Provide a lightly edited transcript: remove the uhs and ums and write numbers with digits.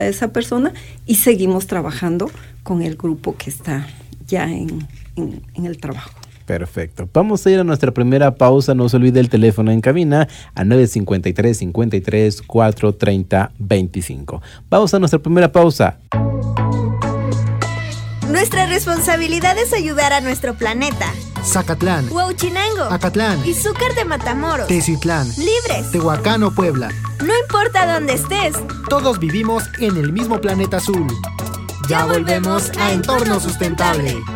a esa persona y seguimos trabajando con el grupo que está ya en el trabajo. Perfecto. Vamos a ir a nuestra primera pausa. No se olvide el teléfono en cabina a 953-430-25. Vamos a nuestra primera pausa. Nuestra responsabilidad es ayudar a nuestro planeta. Zacatlán, Huauchinango, Acatlán, Izúcar de Matamoros, Teciutlán, Libres, Tehuacán o Puebla. No importa dónde estés, todos vivimos en el mismo planeta azul. Ya volvemos a Entorno Sustentable.